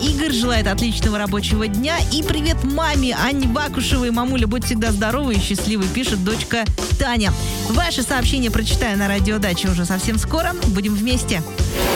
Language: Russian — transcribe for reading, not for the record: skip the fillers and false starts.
Игорь желает отличного рабочего дня. И привет маме Анне Бакушевой. Мамуля, будь всегда здоровой и счастливой, пишет дочка Таня. Ваши сообщения прочитаю на радиодаче уже совсем скоро. Будем вместе.